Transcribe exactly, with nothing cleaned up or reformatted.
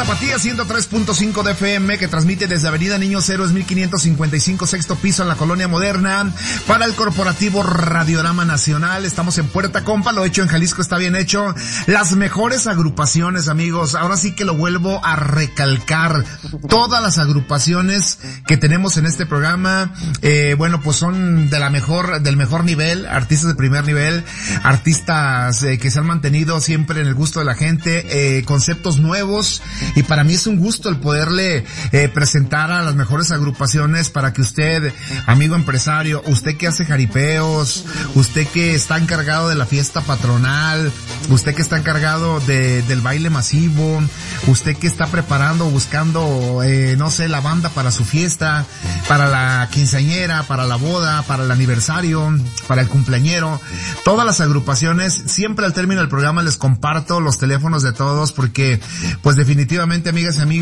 Tapatía ciento tres punto cinco de F M, que transmite desde Avenida Niños Héroes mil quinientos cincuenta y cinco, sexto piso en la Colonia Moderna, para el corporativo Radiorama Nacional. Estamos en Puerta Compa, lo hecho en Jalisco está bien hecho. Las mejores agrupaciones, amigos, ahora sí que lo vuelvo a recalcar. Todas las agrupaciones que tenemos en este programa, eh, bueno, pues son de la mejor, del mejor nivel, artistas de primer nivel, artistas eh, que se han mantenido siempre en el gusto de la gente, eh, conceptos nuevos, y para mí es un gusto el poderle eh, presentar a las mejores agrupaciones para que usted, amigo empresario, usted que hace jaripeos, usted que está encargado de la fiesta patronal, usted que está encargado de, del baile masivo, usted que está preparando, buscando, eh, no sé, la banda para su fiesta, para la quinceañera, para la boda, para el aniversario, para el cumpleañero, todas las agrupaciones, siempre al término del programa les comparto los teléfonos de todos, porque pues definitivamente, amigas y amigos,